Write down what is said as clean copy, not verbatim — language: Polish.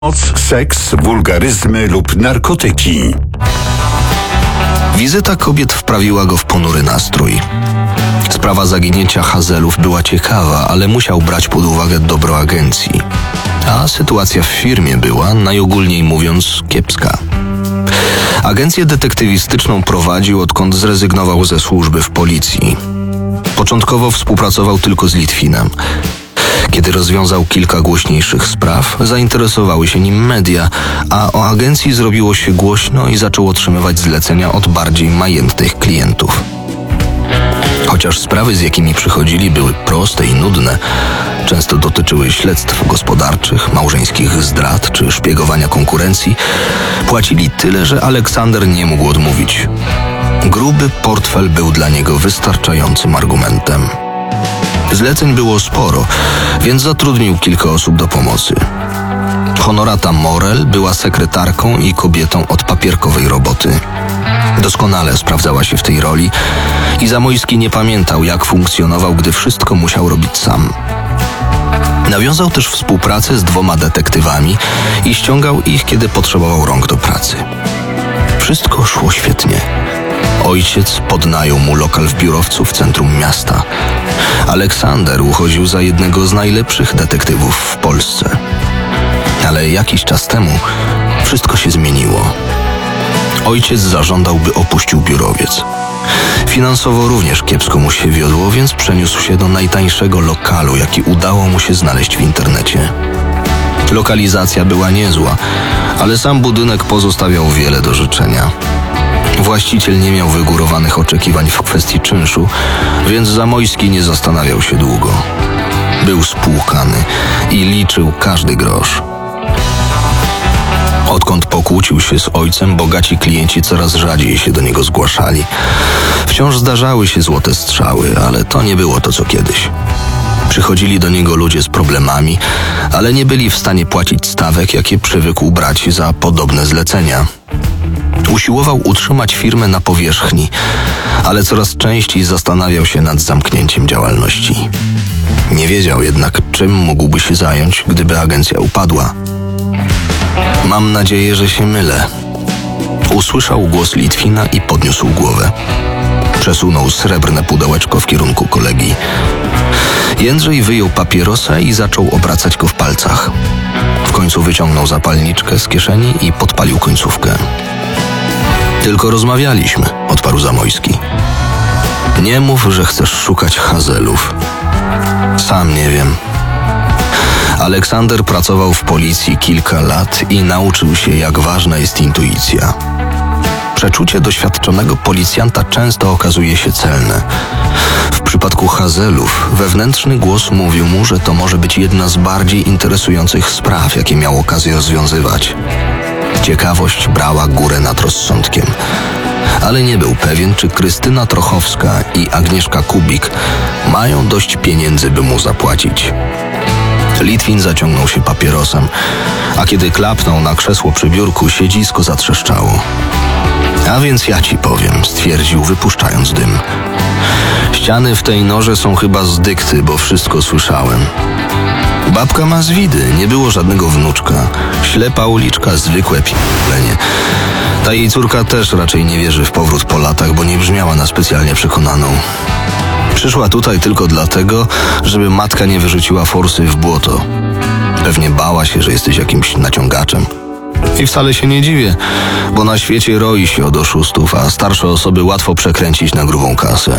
Seks, wulgaryzmy lub narkotyki. Wizyta kobiet wprawiła go w ponury nastrój. Sprawa zaginięcia Hazelów była ciekawa, ale musiał brać pod uwagę dobro agencji. A sytuacja w firmie była, najogólniej mówiąc, kiepska. Agencję detektywistyczną prowadził, odkąd zrezygnował ze służby w policji. Początkowo współpracował tylko z Litwinem. Kiedy rozwiązał kilka głośniejszych spraw, zainteresowały się nim media, a o agencji zrobiło się głośno i zaczął otrzymywać zlecenia od bardziej majętnych klientów. Chociaż sprawy, z jakimi przychodzili, były proste i nudne, często dotyczyły śledztw gospodarczych, małżeńskich zdrad czy szpiegowania konkurencji, płacili tyle, że Aleksander nie mógł odmówić. Gruby portfel był dla niego wystarczającym argumentem. Zleceń było sporo, więc zatrudnił kilka osób do pomocy. Honorata Morel była sekretarką i kobietą od papierkowej roboty. Doskonale sprawdzała się w tej roli i Zamojski nie pamiętał, jak funkcjonował, gdy wszystko musiał robić sam. Nawiązał też współpracę z 2 detektywami i ściągał ich, kiedy potrzebował rąk do pracy. Wszystko szło świetnie. Ojciec podnajął mu lokal w biurowcu w centrum miasta. Aleksander uchodził za jednego z najlepszych detektywów w Polsce. Ale jakiś czas temu wszystko się zmieniło. Ojciec zażądał, by opuścił biurowiec. Finansowo również kiepsko mu się wiodło, więc przeniósł się do najtańszego lokalu, jaki udało mu się znaleźć w internecie. Lokalizacja była niezła, ale sam budynek pozostawiał wiele do życzenia. Właściciel nie miał wygórowanych oczekiwań w kwestii czynszu, więc Zamojski nie zastanawiał się długo. Był spłukany i liczył każdy grosz. Odkąd pokłócił się z ojcem, bogaci klienci coraz rzadziej się do niego zgłaszali. Wciąż zdarzały się złote strzały, ale to nie było to, co kiedyś. Przychodzili do niego ludzie z problemami, ale nie byli w stanie płacić stawek, jakie przywykł brać za podobne zlecenia. Usiłował utrzymać firmę na powierzchni, ale coraz częściej zastanawiał się nad zamknięciem działalności. Nie wiedział jednak, czym mógłby się zająć, gdyby agencja upadła. Mam nadzieję, że się mylę. Usłyszał głos Litwina i podniósł głowę. Przesunął srebrne pudełeczko w kierunku kolegi. Jędrzej wyjął papierosa i zaczął obracać go w palcach. W końcu wyciągnął zapalniczkę z kieszeni i podpalił końcówkę. Tylko rozmawialiśmy, odparł Zamojski. Nie mów, że chcesz szukać Hazelów. Sam nie wiem. Aleksander pracował w policji kilka lat i nauczył się, jak ważna jest intuicja. Przeczucie doświadczonego policjanta często okazuje się celne. W przypadku Hazelów wewnętrzny głos mówił mu, że to może być jedna z bardziej interesujących spraw, jakie miał okazję rozwiązywać. Ciekawość brała górę nad rozsądkiem. Ale nie był pewien, czy Krystyna Trochowska i Agnieszka Kubik mają dość pieniędzy, by mu zapłacić. Litwin zaciągnął się papierosem, a kiedy klapnął na krzesło przy biurku, siedzisko zatrzeszczało. A więc ja ci powiem, stwierdził, wypuszczając dym. Ściany w tej norze są chyba z dykty, bo wszystko słyszałem. Babka ma zwidy, nie było żadnego wnuczka. Ślepa uliczka, zwykłe p***lenie. Ta jej córka też raczej nie wierzy w powrót po latach, bo nie brzmiała na specjalnie przekonaną. Przyszła tutaj tylko dlatego, żeby matka nie wyrzuciła forsy w błoto. Pewnie bała się, że jesteś jakimś naciągaczem. I wcale się nie dziwię, bo na świecie roi się od oszustów, a starsze osoby łatwo przekręcić na grubą kasę.